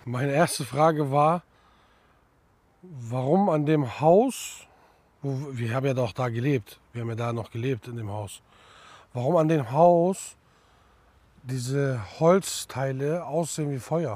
Meine erste Frage war, warum an dem Haus, wir haben ja doch da gelebt, wir haben ja da noch gelebt in dem Haus, warum an dem Haus diese Holzteile aussehen wie Feuer.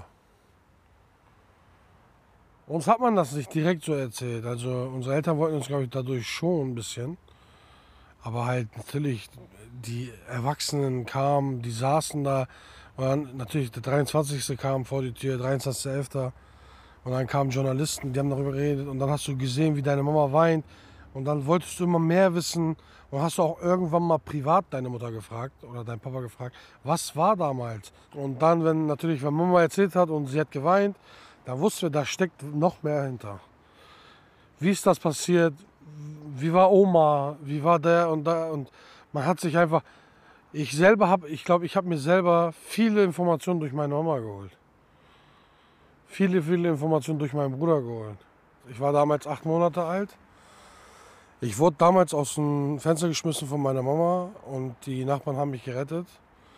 Uns hat man das nicht direkt so erzählt. Also unsere Eltern wollten uns, glaube ich, dadurch schon ein bisschen. Aber halt natürlich, die Erwachsenen kamen, die saßen da. Und dann natürlich der 23. kam vor die Tür, 23.11. Und dann kamen Journalisten, die haben darüber geredet. Und dann hast du gesehen, wie deine Mama weint. Und dann wolltest du immer mehr wissen. Und hast du auch irgendwann mal privat deine Mutter gefragt oder deinen Papa gefragt, was war damals? Und dann, wenn Mama erzählt hat und sie hat geweint, dann wussten wir, da steckt noch mehr hinter. Wie ist das passiert? Wie war Oma? Wie war der und da? Und man hat sich einfach, ich glaube, ich habe mir selber viele Informationen durch meine Mama geholt. Viele Informationen durch meinen Bruder geholt. Ich war damals 8 Monate alt. Ich wurde damals aus dem Fenster geschmissen von meiner Mama und die Nachbarn haben mich gerettet.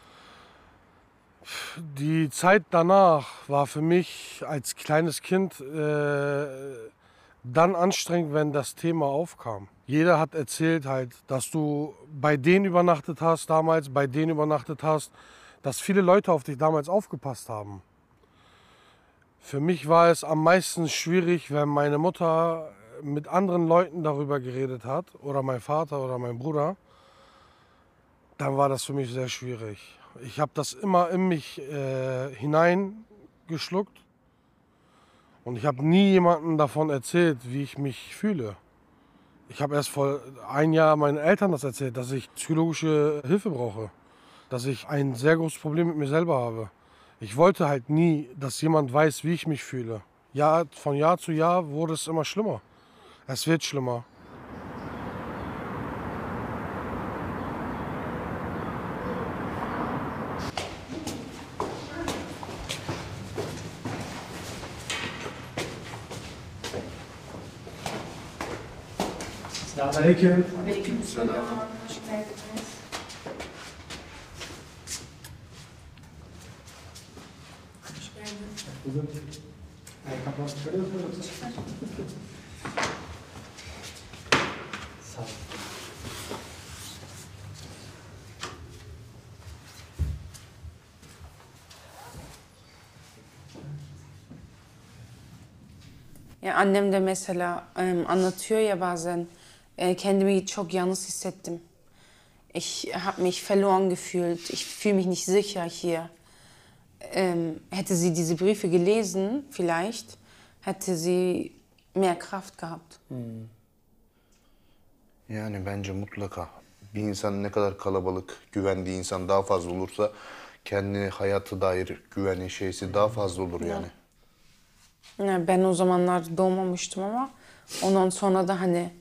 Die Zeit danach war für mich als kleines Kind dann anstrengend, wenn das Thema aufkam. Jeder hat erzählt halt, dass du bei denen übernachtet hast damals, bei denen übernachtet hast, dass viele Leute auf dich damals aufgepasst haben. Für mich war es am meisten schwierig, wenn meine Mutter mit anderen Leuten darüber geredet hat oder mein Vater oder mein Bruder. Dann war das für mich sehr schwierig. Ich habe das immer in mich hineingeschluckt und ich habe nie jemandem davon erzählt, wie ich mich fühle. Ich habe erst vor 1 Jahr meinen Eltern das erzählt, dass ich psychologische Hilfe brauche, dass ich ein sehr großes Problem mit mir selber habe. Ich wollte halt nie, dass jemand weiß, wie ich mich fühle. Ja, von Jahr zu Jahr wurde es immer schlimmer. Es wird schlimmer. Selamünaleyküm. Aleykümselam. Hoş geldiniz. Hoş geldin. Ayakkabıları çıkarıyor musun yoksa? Sağ ol. Ya annem de mesela anlatıyor ya bazen kendimi çok yalnız hissettim. Ich habe mich verloren gefühlt. Ich fühle mich nicht sicher hier. Hätte sie diese Briefe gelesen, vielleicht hätte sie mehr Kraft gehabt. Yani bence mutlaka bir insan ne kadar kalabalık, güvendiği insan daha fazla olursa kendi hayatı dair güveni şeysi daha fazla olur yani. Ya ben o zamanlar doğmamıştım ama ondan sonra da hani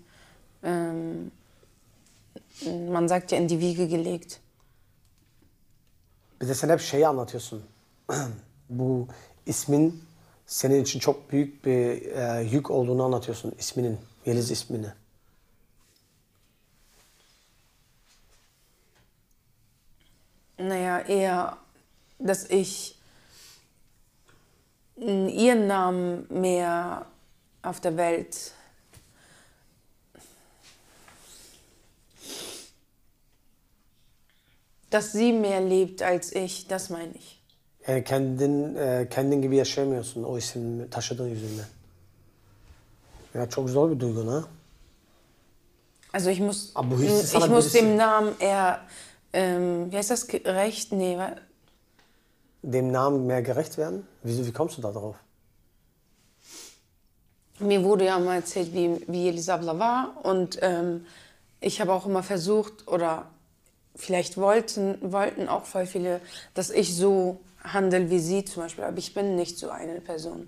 man sagt ja in die Wiege gelegt. Bir de sen hep şeyi anlatıyorsun. Bu ismin senin için çok büyük bir yük olduğunu anlatıyorsun. İsminin, Yeliz ismini. Naja, eher, dass ich ihren Namen mehr auf der Welt dass sie mehr lebt als ich, das meine ich. Yani kendin gibi yaşayamıyorsun o ismi taşıdığın yüzünden. Ya çok zor bir duygu ha. Also ich muss, Aber bu hissi sana ich muss birisi- dem Namen eher, wie heißt das, gerecht? Nee, Dem Namen mehr gerecht werden? Wie kommst du da drauf? mir wurde ja mal erzählt, wie Elisa abla war und ich habe auch immer versucht oder vielleicht wollten auch voll viele, dass ich so handle wie sie zum Beispiel, aber ich bin nicht so eine Person.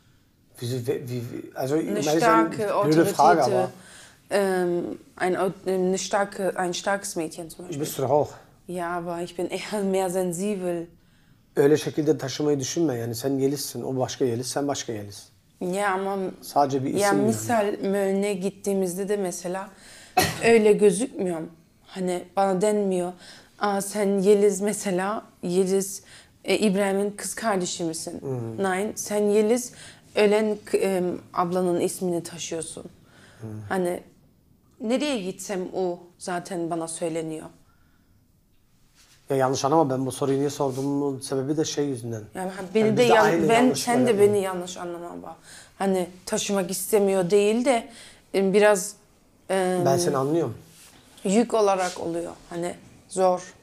Also Eine ich meine, starke, das ist eine blöde Frage, autoritäre, aber ein starkes Mädchen zum Beispiel. bist du doch auch. Ja, aber ich bin eher mehr sensibel. Öyle şekilde taşımayı düşünme yani sen Yeliz'sin, o başka Yeliz, sen başka Yeliz. Ya ama Sadece bir isim ya yani. misal Möln'e gittiğimizde de mesela öyle gözükmüyorum. Hani bana denmiyor. Aa, sen Yeliz mesela, Yeliz İbrahim'in kız kardeşi misin? Nein, sen Yeliz ölen ablanın ismini taşıyorsun. Hani nereye gitsem o zaten bana söyleniyor. Ya yanlış anlama, ben bu soruyu niye sorduğumun sebebi de şey yüzünden. Yani Yani biz de aynı yanlış sen de böyle- beni yanlış anlama bak. Hani taşımak istemiyor değil de biraz Ben seni anlıyorum. yük olarak oluyor. Hani zor.